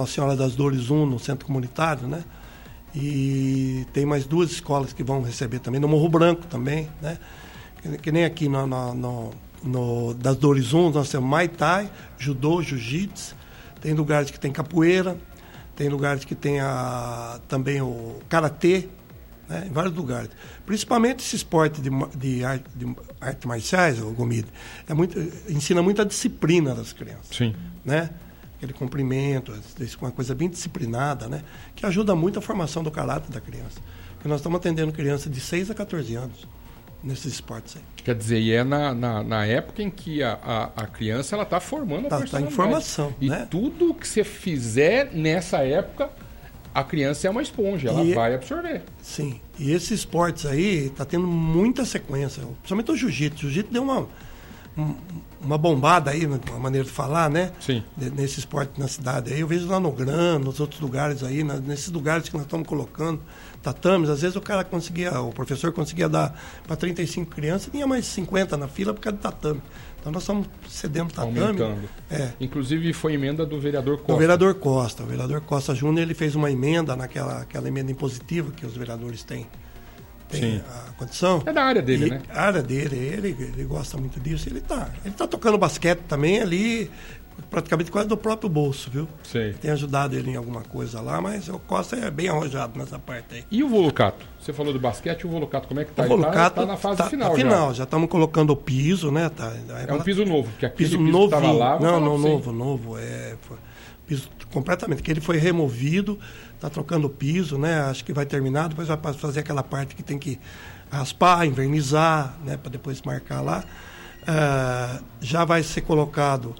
Nossa Senhora das Dores 1 no centro comunitário, né? E tem mais 2 escolas que vão receber também, no Morro Branco também, né? Que nem aqui no das Dores 1, nós temos Muay Thai, Judô, Jiu-Jitsu, tem lugares que tem capoeira, tem lugares que tem também o Karatê, né? Em vários lugares. Principalmente esse esporte de artes marciais, o Gomide, ensina muito a disciplina das crianças. Sim. Né? Aquele cumprimento, uma coisa bem disciplinada, né? Que ajuda muito a formação do caráter da criança. Porque nós estamos atendendo crianças de 6 a 14 anos nesses esportes aí. Quer dizer, e é na época em que a criança está formando a personalidade. Está em formação. E né? tudo que você fizer nessa época, a criança é uma esponja, ela vai absorver. Sim. E esses esportes aí está tendo muita sequência. Principalmente o jiu-jitsu. O jiu-jitsu deu uma bombada aí, uma maneira de falar, né? Sim. Nesse esporte na cidade aí. Eu vejo lá no Gran, nos outros lugares aí, nesses lugares que nós estamos colocando tatames, às vezes o professor conseguia dar para 35 crianças e tinha mais 50 na fila por causa do tatame. Então nós estamos cedendo tatame. Aumentando. Inclusive foi emenda do vereador Costa. Do vereador Costa. O vereador Costa Júnior, ele fez uma emenda aquela emenda impositiva que os vereadores têm a condição. É da área dele, né? A área dele, ele gosta muito disso. Ele tá tocando basquete também ali, praticamente quase do próprio bolso, viu? Sei. Tem ajudado ele em alguma coisa lá, mas o Costa é bem arrojado nessa parte aí. E o Volucato? Você falou do basquete, o Volucato, como é que tá? O Volucato tá na fase final. Já estamos colocando o piso, né? É um piso novo, porque aquele piso piso que estava lá... Novo. Piso completamente, que ele foi removido, está trocando o piso, né? Acho que vai terminar, depois vai fazer aquela parte que tem que raspar, invernizar, né? Para depois marcar lá. Já vai ser colocado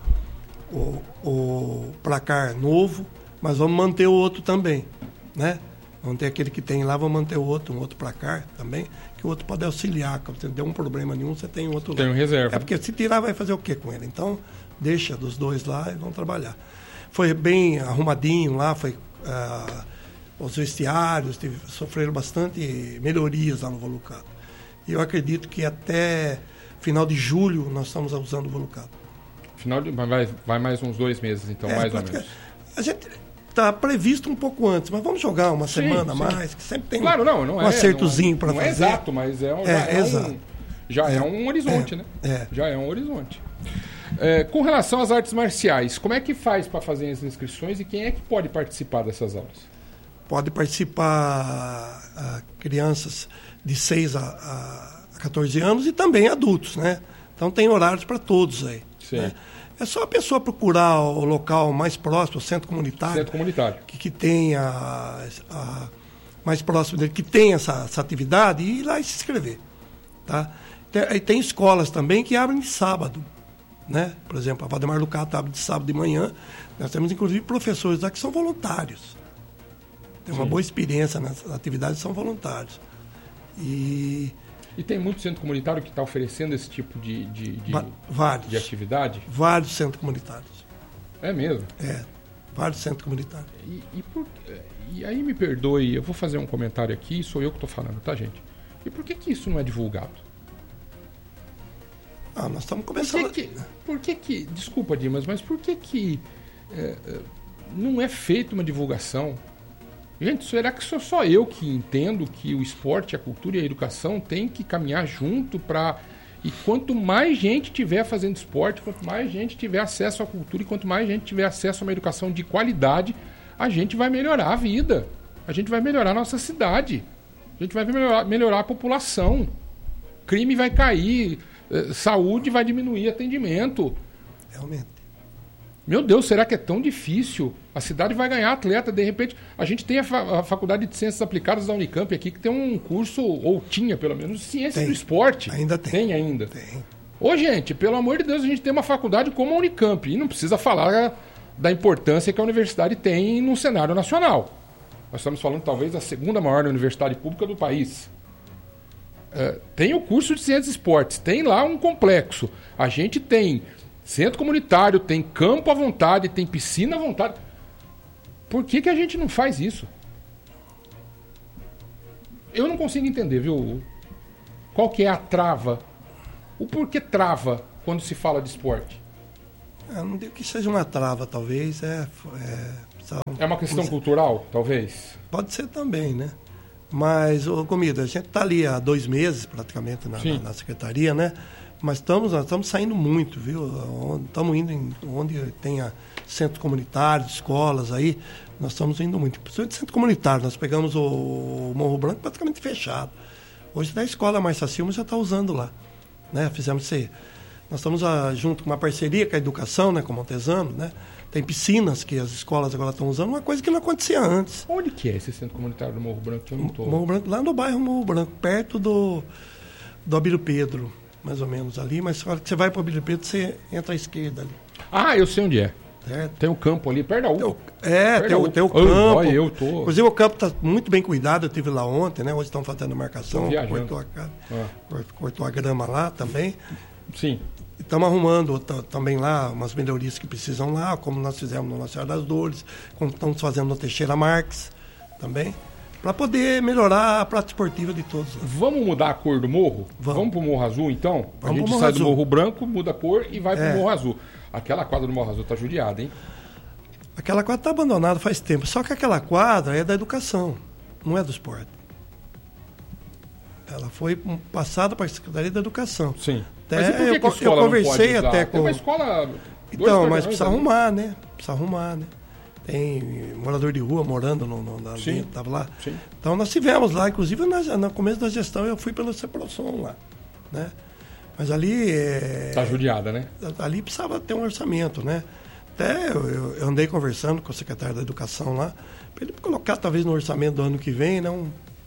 o placar novo, mas vamos manter o outro também, né? Vamos ter aquele que tem lá, vamos manter um outro placar também, que o outro pode auxiliar. Quando você der um problema nenhum, você tem outro lá. Tem um reserva. Porque se tirar, vai fazer o quê com ele? Então, deixa dos dois lá e vão trabalhar. Foi bem arrumadinho lá, os vestiários sofreram bastante melhorias lá no Volucato. E eu acredito que até final de julho nós estamos usando o Volucato. Vai mais uns 2 meses, então, mais ou menos. A gente está previsto um pouco antes, mas vamos jogar uma semana a mais, que sempre tem um acertozinho para fazer. Não é exato, mas já é um horizonte, né? Já é um horizonte. Com relação às artes marciais, como é que faz para fazer as inscrições e quem é que pode participar dessas aulas? Pode participar crianças de 6 a 14 anos e também adultos, né? Então tem horários para todos aí. Né? É só a pessoa procurar o local mais próximo, o centro comunitário. Centro comunitário. Que tenha mais próximo dele, que tenha essa atividade e ir lá e se inscrever. Tá? Tem escolas também que abrem de sábado. Né? Por exemplo, a Valdemar Lucato abre de sábado de manhã. Nós temos, inclusive, professores lá que são voluntários. Tem uma boa experiência nas atividades, são voluntários. E tem muito centro comunitário que está oferecendo esse tipo de atividade? Vários centros comunitários. É mesmo? Vários centros comunitários. E aí me perdoe, eu vou fazer um comentário aqui, sou eu que estou falando, tá, gente? E por que isso não é divulgado? Nós estamos começando... Por que desculpa, Dimas, mas por que não é feita uma divulgação? Gente, será que sou só eu que entendo que o esporte, a cultura e a educação têm que caminhar junto para... E quanto mais gente tiver fazendo esporte, quanto mais gente tiver acesso à cultura e quanto mais gente tiver acesso a uma educação de qualidade, a gente vai melhorar a vida. A gente vai melhorar a nossa cidade. A gente vai melhorar a população. Crime vai cair, saúde vai diminuir, atendimento. Realmente. Meu Deus, será que é tão difícil? A cidade vai ganhar atleta, de repente... A gente tem a Faculdade de Ciências Aplicadas da Unicamp aqui, que tem um curso, ou tinha pelo menos, de Ciências do Esporte. Ainda tem. Tem ainda. Tem. Ô, gente, pelo amor de Deus, a gente tem uma faculdade como a Unicamp. E não precisa falar da importância que a universidade tem no cenário nacional. Nós estamos falando, talvez, da segunda maior universidade pública do país. Tem o curso de Ciências e Esportes, tem lá um complexo. A gente tem centro comunitário, tem campo à vontade, tem piscina à vontade. Por que a gente não faz isso? Eu não consigo entender, viu? Qual que é a trava? O porquê trava quando se fala de esporte? Não digo que seja uma trava, talvez. É uma questão cultural, talvez? Pode ser também, né? Mas, Comida, a gente está ali há 2 meses praticamente na secretaria, né? Mas nós estamos saindo muito, viu? Estamos indo onde tenha centros comunitários, escolas aí, nós estamos indo muito. Principalmente centro comunitário, nós pegamos o Morro Branco praticamente fechado. Hoje da escola Marcia Silva já está usando lá, né? Fizemos isso aí. Nós estamos junto com uma parceria com a educação, né? Com o Montesano, né? Tem piscinas que as escolas agora estão usando, uma coisa que não acontecia antes. Onde que é esse centro comunitário do Morro Branco? Eu não tô... Morro Branco, lá no bairro Morro Branco, perto do Abílio Pedro, mais ou menos ali. Mas na hora que você vai para o Abílio Pedro, você entra à esquerda ali. Ah, eu sei onde é. Certo? Tem o campo ali, perto da UPA. Tem o campo. Oh, Inclusive o campo está muito bem cuidado, eu estive lá ontem, né? Hoje estão fazendo marcação, cortou a grama lá também. Sim. Estamos arrumando também lá umas melhorias que precisam lá, como nós fizemos no Nossa Senhora das Dores, como estamos fazendo no Teixeira Marques também, para poder melhorar a prática esportiva de todos. Vamos mudar a cor do morro? Vamos para o Morro Azul, então? A gente sai do Morro Branco, muda a cor e vai para o Morro Azul. Aquela quadra do Morro Azul está judiada, hein? Aquela quadra está abandonada faz tempo, só que aquela quadra é da educação, não é do esporte. Ela foi passada para a Secretaria da Educação. Sim. Mas eu conversei até com... Tem uma escola... Então, mas precisa arrumar, né? Tem morador de rua morando na linha, estava lá. Sim. Então nós tivemos lá, inclusive no começo da gestão eu fui pelo CEPROSOM lá, né? Mas ali... Está judiada, né? Ali precisava ter um orçamento, né? Até eu andei conversando com o secretário da Educação lá, para ele colocar talvez no orçamento do ano que vem, né?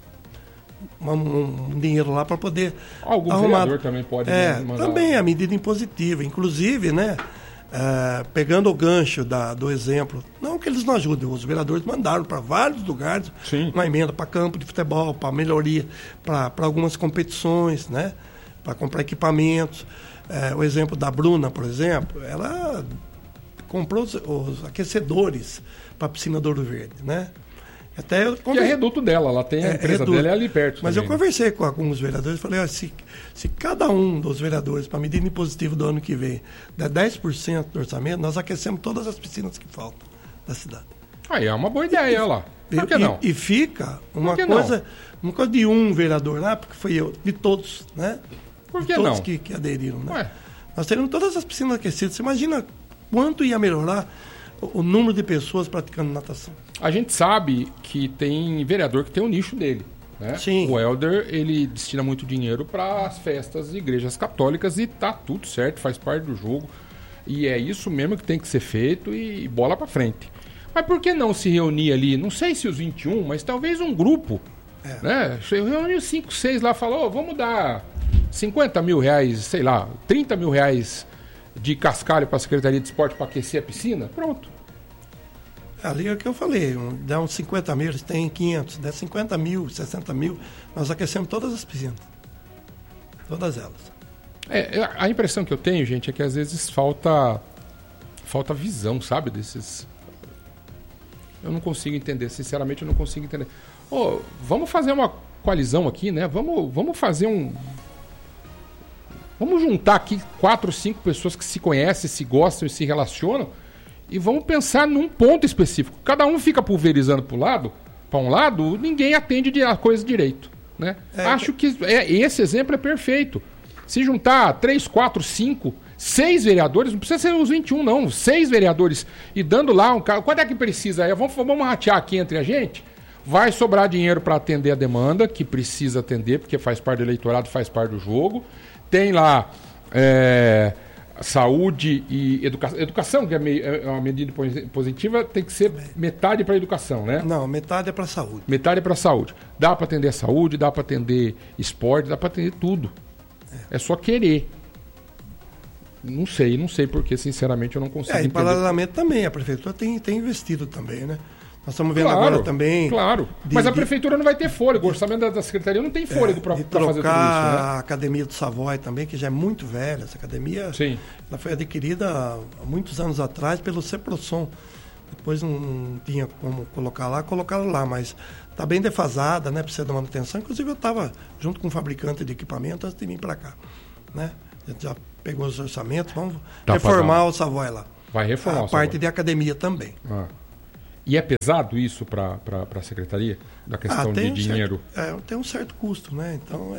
Um dinheiro lá para poder algum arrumar. Vereador também pode mandar. Também a medida impositiva, inclusive, né, pegando o gancho do exemplo, não que eles não ajudem, os vereadores mandaram para vários lugares uma emenda para campo de futebol, para melhoria, para algumas competições, né, para comprar equipamentos. O exemplo da Bruna, por exemplo, ela comprou os aquecedores para a piscina do Ouro Verde, né? Que é reduto dela, ela tem a empresa dela é ali perto. Mas também, eu conversei com alguns vereadores e falei, se cada um dos vereadores, para a medida impositiva do ano que vem, der 10% do orçamento, nós aquecemos todas as piscinas que faltam da cidade. Aí é uma boa ideia, lá. Por que não? E fica uma coisa de um vereador lá, porque foi eu, de todos, né? Por que todos não? Que aderiram, né? Nós teríamos todas as piscinas aquecidas. Você imagina quanto ia melhorar o número de pessoas praticando natação. A gente sabe que tem vereador que tem um nicho dele, né? Sim. O Helder, ele destina muito dinheiro para as festas de igrejas católicas e tá tudo certo, faz parte do jogo. E é isso mesmo que tem que ser feito e bola para frente. Mas por que não se reunir ali, não sei se os 21, mas talvez um grupo, né? Reuniu 5, 6 lá, falou, vamos dar 50 mil reais, sei lá, 30 mil reais de cascalho para a Secretaria de Esporte para aquecer a piscina, pronto. Ali é o que eu falei, dá uns 50 mil, eles têm 500, dá 50 mil, 60 mil, nós aquecemos todas as piscinas. Todas elas. A impressão que eu tenho, gente, é que às vezes falta visão, sabe, desses... Eu não consigo entender, sinceramente eu não consigo entender. Vamos fazer uma coalizão aqui, né? Vamos fazer Vamos juntar aqui 4 ou 5 pessoas que se conhecem, se gostam e se relacionam e vamos pensar num ponto específico. Cada um fica pulverizando para um lado, ninguém atende a coisa direito, né? Acho que esse exemplo é perfeito. Se juntar 3, 4, 5, 6 vereadores, não precisa ser os 21 não, 6 vereadores e dando lá um carro, quanto é que precisa? Vamos ratear aqui entre a gente, vai sobrar dinheiro para atender a demanda, que precisa atender, porque faz parte do eleitorado, faz parte do jogo. Tem lá saúde e educação, que é uma medida positiva, tem que ser metade para educação, né? Não, metade é para saúde. Metade é para saúde. Dá para atender a saúde, dá para atender esporte, dá para atender tudo. É só querer. Não sei porque, sinceramente, eu não consigo entender. E paralelamente também, a prefeitura tem investido também, né? Nós estamos vendo agora também... Claro, mas a prefeitura não vai ter fôlego, o orçamento da secretaria não tem fôlego para fazer tudo isso. Né? A Academia do Savoy também, que já é muito velha, essa academia, sim, ela foi adquirida há muitos anos atrás pelo CEPROSOM. Depois não tinha como colocaram lá, mas está bem defasada, né? Precisa de manutenção. Inclusive eu estava junto com um fabricante de equipamento antes de vir para cá, né? A gente já pegou os orçamentos, vamos reformar o Savoy lá. Vai reformar a parte de academia também. E é pesado isso para a secretaria? Da questão de dinheiro? Tem um certo custo, né? Então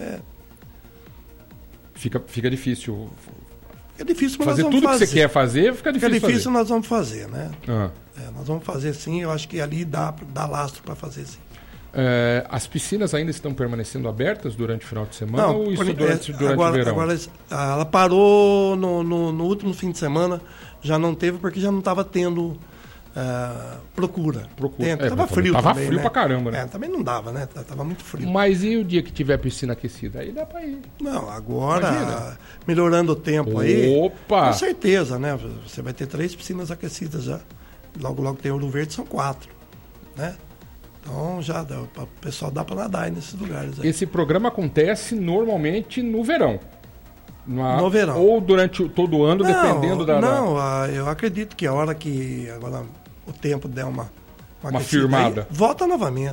Fica difícil. É difícil, mas fazer nós vamos tudo fazer. Que você quer fazer, fica difícil. Fica difícil, nós vamos fazer, né? Ah. Nós vamos fazer sim, eu acho que ali dá lastro para fazer sim. As piscinas ainda estão permanecendo abertas durante o final de semana Não, ou isso durante o verão? Agora ela parou no último fim de semana, já não teve porque já não estava tendo procura. Tava frio Tava também, frio, né? pra caramba, né? Também não dava, né? Tava muito frio. Mas e o dia que tiver piscina aquecida? Aí dá pra ir. Não, agora, melhorando o tempo aí, com certeza, né? Você vai ter 3 piscinas aquecidas já. Logo tem Ouro Verde, são 4, né? Então já o pessoal dá para nadar aí nesses lugares aí. Esse programa acontece normalmente no verão. No verão. Ou durante todo o ano, dependendo da... Eu acredito que a hora que agora o tempo der uma firmada. Aí, volta novamente.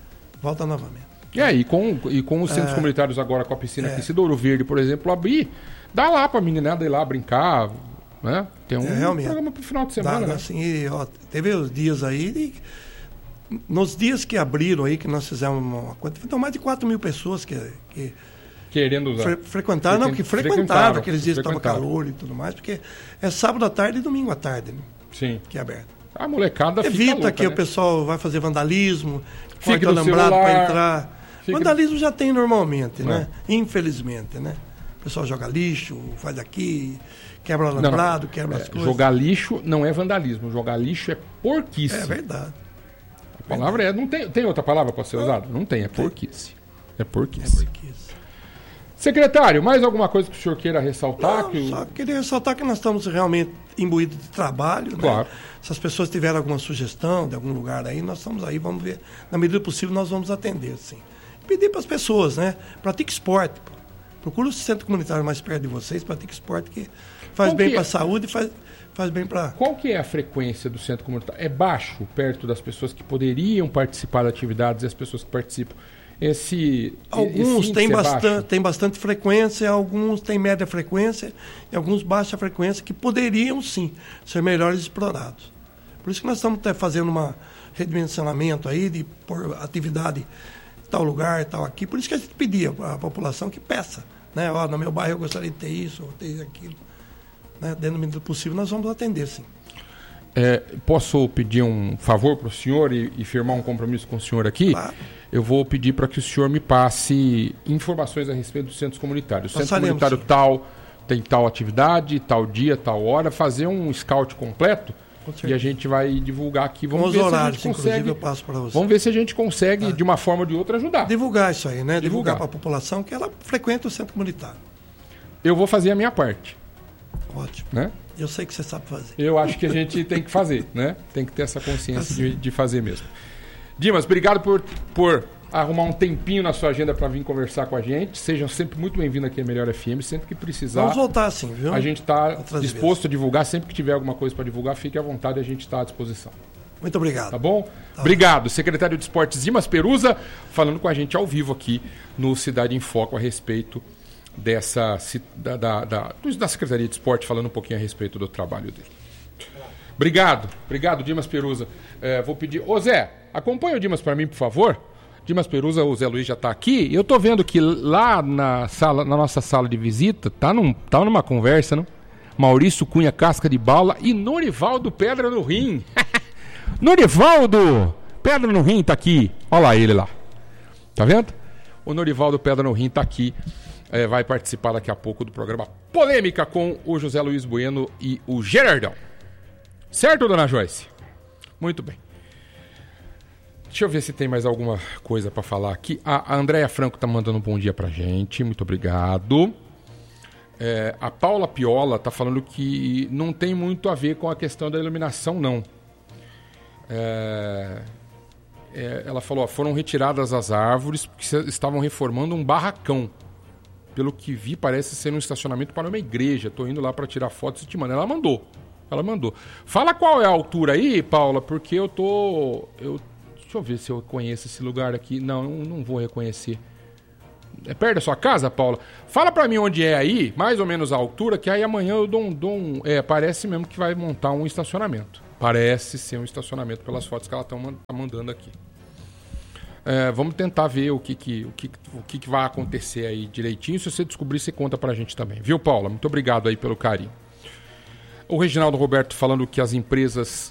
E com os centros comunitários agora, com a piscina aquecida, Ouro Verde, por exemplo, abrir, dá lá pra meninada ir lá brincar, né? Tem um programa pro final de semana, né? Assim, teve os dias aí... Nos dias que abriram aí, que nós fizemos uma conta, então mais de 4 mil pessoas que querendo usar. Frequentaram aqueles dias que estava calor e tudo mais, porque é sábado à tarde e domingo à tarde, né? Sim. Que é aberto. A molecada evita louca, que né? o pessoal vai fazer vandalismo, fica alambrado para entrar. Vandalismo já tem normalmente, né? Infelizmente, né? O pessoal joga lixo, faz aqui, quebra o alambrado, quebra as coisas. Jogar lixo não é vandalismo, jogar lixo é porquice. É verdade. A palavra não tem outra palavra para ser usada? Não tem, é porquice. É porquice. Secretário, mais alguma coisa que o senhor queira ressaltar? Só queria ressaltar que nós estamos realmente imbuídos de trabalho. Claro. Né? Se as pessoas tiverem alguma sugestão de algum lugar aí, nós estamos aí, vamos ver. Na medida do possível, nós vamos atender, sim. Pedir para as pessoas, né? Pratique esporte. Procure o centro comunitário mais perto de vocês, pratique esporte, que faz bem para a saúde e faz bem para... Qual que é a frequência do centro comunitário? É baixo, perto das pessoas que poderiam participar de atividades e as pessoas que participam? Alguns têm bastante frequência, alguns têm média frequência e alguns baixa frequência que poderiam sim ser melhores explorados. Por isso que nós estamos fazendo um redimensionamento aí de por atividade em tal lugar, tal aqui. Por isso que a gente pedia à população que peça, né? No meu bairro eu gostaria de ter isso, ou ter aquilo. Né? Dentro do medida possível nós vamos atender sim. Posso pedir um favor para o senhor e firmar um compromisso com o senhor aqui? Claro. Eu vou pedir para que o senhor me passe informações a respeito dos centros comunitários. O centro comunitário tal tem tal atividade, tal dia, tal hora, fazer um scout completo e a gente vai divulgar aqui. Vamos ver horários, se a gente consegue. Eu passo para você. Vamos ver se a gente consegue, de uma forma ou de outra, ajudar. Divulgar isso aí, né? Divulgar para a população que ela frequenta o centro comunitário. Eu vou fazer a minha parte. Ótimo. Né? Eu sei que você sabe fazer. Eu acho que a gente tem que fazer, né? Tem que ter essa consciência de fazer mesmo. Dimas, obrigado por arrumar um tempinho na sua agenda para vir conversar com a gente. Sejam sempre muito bem-vindos aqui à Melhor FM. Sempre que precisar. Vamos voltar sim, viu? A gente está disposto a divulgar. Sempre que tiver alguma coisa para divulgar, fique à vontade, a gente está à disposição. Muito obrigado. Tá bom? Obrigado. Secretário de Esportes Dimas Peruza, falando com a gente ao vivo aqui no Cidade em Foco a respeito da Secretaria de Esporte, falando um pouquinho a respeito do trabalho dele. Obrigado, Dimas Peruza. Vou pedir... Ô Zé, acompanha o Dimas para mim, por favor. Dimas Peruza, o Zé Luiz já está aqui. Eu estou vendo que lá na nossa sala de visita, tá numa conversa, não? Maurício Cunha Casca de Baula e Norivaldo Pedra no Rim. Norivaldo Pedra no Rim está aqui. Olha lá ele lá. Tá vendo? O Norivaldo Pedra no Rim está aqui. Vai participar daqui a pouco do programa Polêmica com o José Luiz Bueno e o Gerardão. Certo, dona Joyce? Muito bem. Deixa eu ver se tem mais alguma coisa para falar aqui. A Andréia Franco tá mandando um bom dia pra gente. Muito obrigado. A Paula Piola tá falando que não tem muito a ver com a questão da iluminação, não. Ela falou, foram retiradas as árvores porque estavam reformando um barracão. Pelo que vi, parece ser um estacionamento para uma igreja. Tô indo lá para tirar fotos e te mando. Ela mandou. Fala qual é a altura aí, Paula, porque deixa eu ver se eu conheço esse lugar aqui. Não vou reconhecer. É perto da sua casa, Paula? Fala pra mim onde é aí, mais ou menos a altura, que aí amanhã eu dou parece mesmo que vai montar um estacionamento. Parece ser um estacionamento pelas fotos que ela está mandando aqui. Vamos tentar ver o que vai acontecer aí direitinho. Se você descobrir, você conta pra gente também. Viu, Paula? Muito obrigado aí pelo carinho. O Reginaldo Roberto falando que essas empresas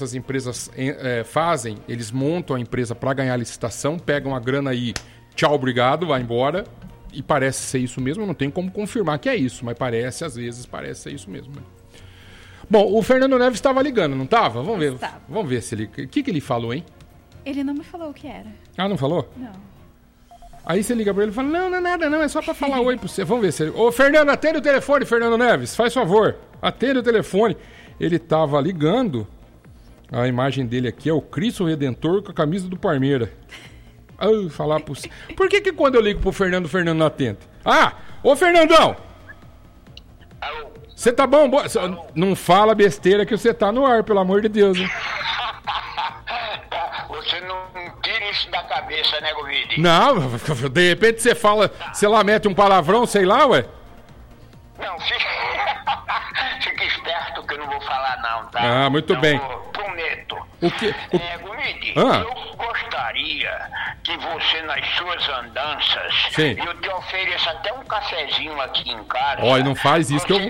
fazem, eles montam a empresa para ganhar licitação, pegam a grana aí, tchau, obrigado, vai embora. E parece ser isso mesmo, não tem como confirmar que é isso, mas às vezes parece ser isso mesmo. Né? Bom, o Fernando Neves estava ligando, não estava? Vamos ver se ele... O que ele falou, hein? Ele não me falou o que era. Ah, não falou? Não. Aí você liga pra ele e fala, não é nada, não, é só pra falar oi pra você. Vamos ver se ele... Ô, Fernando, atende o telefone, Fernando Neves, faz favor. Atende o telefone. Ele tava ligando, a imagem dele aqui é o Cristo Redentor com a camisa do Parmeira. Falar pro... Por que quando eu ligo pro Fernando, o Fernando não atende? Ô Fernandão! Você tá bom? Não fala besteira que você tá no ar, pelo amor de Deus, hein? Você não tira isso da cabeça, né, Gomide? Não, de repente você fala, sei lá, mete um palavrão, sei lá, ué. Não, fica esperto que eu não vou falar não, tá? Muito bem. Prometo. O que? Gomide, eu gostaria que você, nas suas andanças, sim, eu te ofereço até um cafezinho aqui em casa. Olha, não faz isso que eu... Você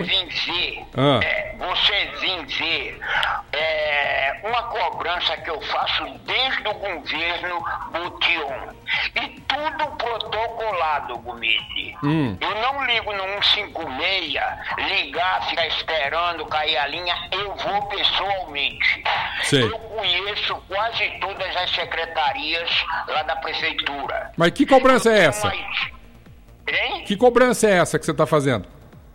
vem ver uma cobrança que eu faço desde o governo Botion. E tudo protocolado, Gomide. Eu não ligo no 156, ligar, ficar esperando cair a linha, eu vou pessoalmente. Sei. Eu conheço quase todas as secretarias lá da prefeitura. Mas que cobrança é essa? Hein? Que cobrança é essa que você está fazendo?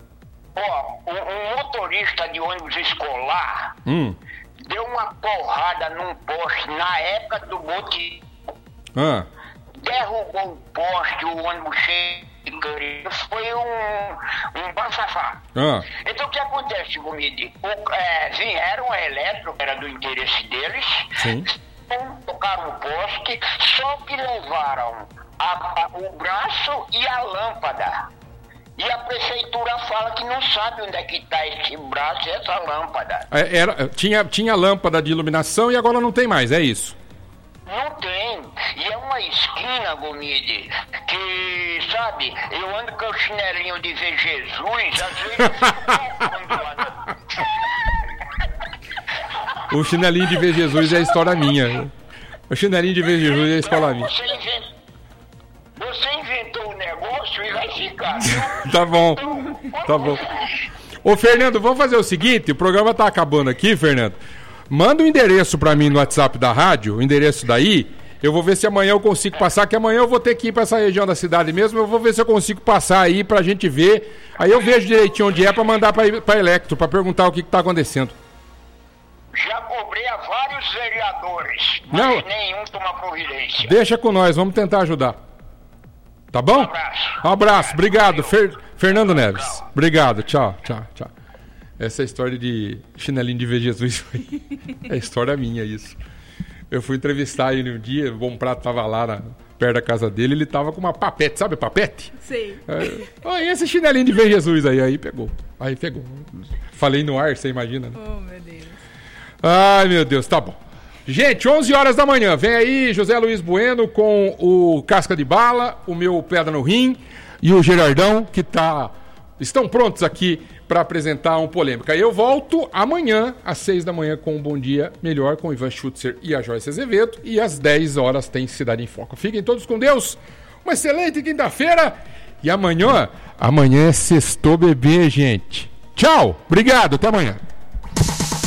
Um motorista de ônibus escolar deu uma porrada num poste na época do bote. Derrubou o poste, o ônibus cheio de carinho. Foi um bafafá. Então o que acontece, Gomide? Vieram a elétrica, era do interesse deles. Sim. Tocaram o poste, só que levaram o braço e a lâmpada. E a prefeitura fala que não sabe onde é que está esse braço e essa lâmpada. Tinha lâmpada de iluminação e agora não tem mais, é isso? Não tem. E é uma esquina, Gomide, que, sabe, eu ando com o chinelinho de ver Jesus, às vezes O chinelinho de ver Jesus é a história minha. O chinelinho de ver Jesus é a escola minha. Você inventou o negócio e vai ficar. Tá bom. Ô, Fernando, vamos fazer o seguinte, o programa tá acabando aqui, Fernando. Manda o endereço pra mim no WhatsApp da rádio, o endereço daí. Eu vou ver se amanhã eu consigo passar, que amanhã eu vou ter que ir pra essa região da cidade mesmo. Eu vou ver se eu consigo passar aí pra gente ver. Aí eu vejo direitinho onde é pra mandar pra Electro, pra perguntar o que tá acontecendo. Já cobrei a vários vereadores, mas nenhum toma providência. Deixa com nós, vamos tentar ajudar. Tá bom? Um abraço. Obrigado, Fernando Neves. Obrigado, tchau. Essa história de chinelinho de ver Jesus é história minha, isso. Eu fui entrevistar ele um dia, o Bom Prato tava lá perto da casa dele, ele tava com uma papete, sabe papete? Sim. E esse chinelinho de ver Jesus aí pegou. Falei no ar, você imagina, né? Oh, meu Deus. Ai, meu Deus, tá bom. Gente, 11 horas da manhã, vem aí José Luiz Bueno com o Casca de Bala, o meu Pedra no Rim e o Gerardão, que estão prontos aqui para apresentar um Polêmica. Eu volto amanhã, às 6 da manhã, com um Bom Dia Melhor, com o Ivan Schutzer e a Joyce Azevedo, e às 10 horas tem Cidade em Foco. Fiquem todos com Deus, uma excelente quinta-feira, e amanhã é sextou bebê, gente. Tchau, obrigado, até amanhã.